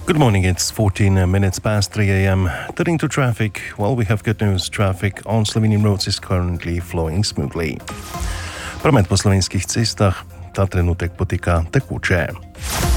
Good morning, it's 14 minutes past 3 a.m. Turning to traffic, well, we have good news. Traffic on Slovenian roads is currently flowing smoothly. Promet po slovenskih cestah ta trenutek poteka tekoče.